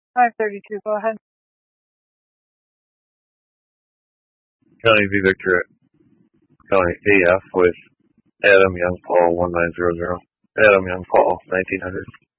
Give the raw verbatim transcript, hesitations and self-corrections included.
five thirty-two, go ahead. County V Victor, County A F with Adam Young Paul one nine zero zero. Adam Young Paul nineteen hundred.